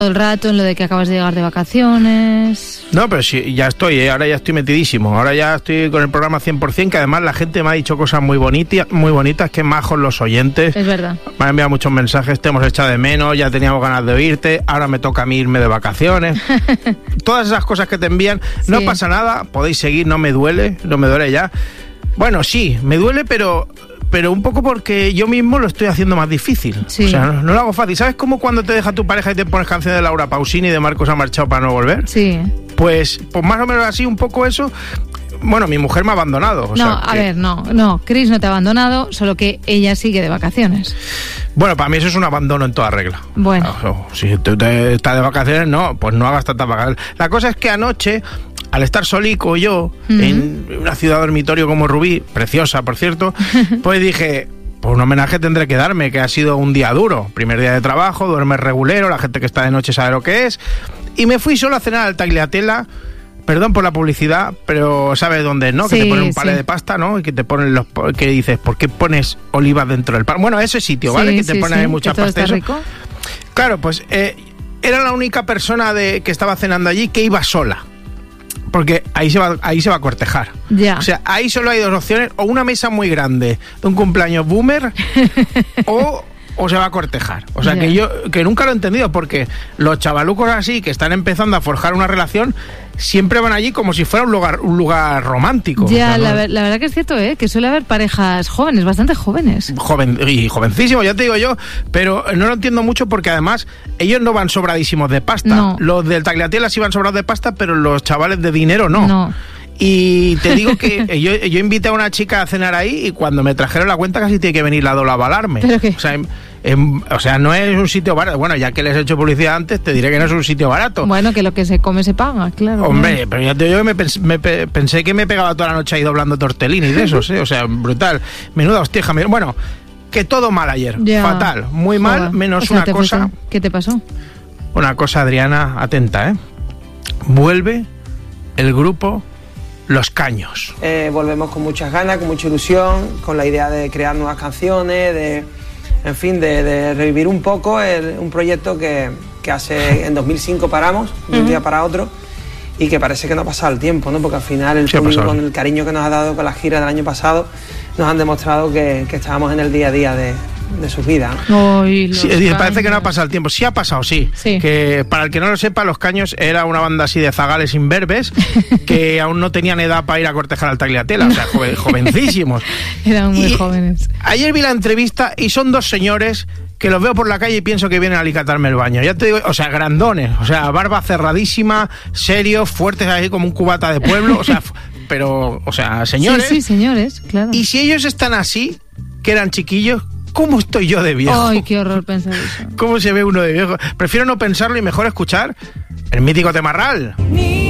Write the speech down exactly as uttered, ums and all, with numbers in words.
el rato en lo de que acabas de llegar de vacaciones. No, pero sí, ya estoy, ¿eh? Ahora ya estoy metidísimo. Ahora ya estoy con el programa cien por ciento, que además la gente me ha dicho cosas muy bonitas, muy bonitas, que majos los oyentes. Es verdad. Me han enviado muchos mensajes, te hemos echado de menos, ya teníamos ganas de oírte, ahora me toca a mí irme de vacaciones. Todas esas cosas que te envían, no sí. pasa nada, podéis seguir, no me duele, no me duele ya. Bueno, sí, me duele, pero... pero un poco porque yo mismo lo estoy haciendo más difícil. Sí. O sea, no, no lo hago fácil. ¿Sabes cómo cuando te deja tu pareja y te pones canción de Laura Pausini y de Marcos ha marchado para no volver? Sí. Pues, pues más o menos así, un poco eso. Bueno, mi mujer me ha abandonado. O no, sea, a que... ver, no, no. Chris no te ha abandonado, solo que ella sigue de vacaciones. Bueno, para mí eso es un abandono en toda regla. Bueno. O sea, si tú te, estás de vacaciones, no, pues no hagas tantas vacaciones. La cosa es que anoche... al estar solico yo, uh-huh. en una ciudad dormitorio como Rubí, preciosa, por cierto, pues dije, pues un homenaje tendré que darme, que ha sido un día duro. Primer día de trabajo, duermes regulero, la gente que está de noche sabe lo que es. Y me fui solo a cenar al Tagliatella, perdón por la publicidad, pero ¿sabes dónde es, no? Sí, que te ponen un palé sí. de pasta, ¿no? Y que te ponen los... que dices, ¿por qué pones olivas dentro del pan? Bueno, ese sitio, ¿vale? Sí, que te sí, ponen sí. muchas pastas. rico. Claro, pues eh, era la única persona de que estaba cenando allí que iba sola. Porque ahí se va, ahí se va a cortejar. Ya. O sea, ahí solo hay dos opciones, o una mesa muy grande de un cumpleaños boomer, o, o se va a cortejar. O sea, ya. que yo que nunca lo he entendido, porque los chavalucos así, que están empezando a forjar una relación, siempre van allí como si fuera un lugar, un lugar romántico. Ya, o sea, ¿no? la, la verdad que es cierto, ¿eh? Que suele haber parejas jóvenes, bastante jóvenes. Joven, y jovencísimos, ya te digo yo, pero no lo entiendo mucho porque además ellos no van sobradísimos de pasta. No. Los del Tagliatella sí van sobrados de pasta, pero los chavales de dinero no. No. Y te digo que yo, yo invité a una chica a cenar ahí y cuando me trajeron la cuenta casi tiene que venir la dola a avalarme. ¿Pero qué? O sea, en, en, o sea, no es un sitio barato. Bueno, ya que les he hecho publicidad antes, te diré que no es un sitio barato. Bueno, que lo que se come se paga, claro. Hombre, ¿no? pero ya te digo, me, pens, me pe, pensé que me pegaba toda la noche ahí doblando tortellini de esos, ¿eh? O sea, brutal. Menuda hostia, bueno, que todo mal ayer. Ya. Fatal, muy mal, Joder. menos o sea, una cosa... Fuiste. ¿Qué te pasó? Una cosa, Adriana, atenta, ¿eh? Vuelve el grupo... Los Caños. Eh, volvemos con muchas ganas, con mucha ilusión, con la idea de crear nuevas canciones, de, en fin, de, de revivir un poco el, un proyecto que, que hace en dos mil cinco paramos, de un uh-huh. día para otro, y que parece que no ha pasado el tiempo, ¿no? Porque al final el sí público, con el cariño que nos ha dado con la gira del año pasado, nos han demostrado que, que estábamos en el día a día de, de sus vidas. Sí, parece que no ha pasado el tiempo. Sí ha pasado, sí. sí. Que para el que no lo sepa, Los Caños era una banda así de zagales imberbes que aún no tenían edad para ir a cortejar al Tagliatella, o sea, joven, jovencísimos. Eran muy y jóvenes. Ayer vi la entrevista y son dos señores que los veo por la calle y pienso que vienen a alicatarme el baño. Ya te digo, o sea, grandones, o sea, barba cerradísima, serios, fuertes ahí como un cubata de pueblo, o sea, pero, o sea, señores. Sí, sí, señores, claro. Y si ellos están así, que eran chiquillos, ¿cómo estoy yo de viejo? Ay, qué horror pensar eso. ¿Cómo se ve uno de viejo? Prefiero no pensarlo y mejor escuchar el mítico Temarral.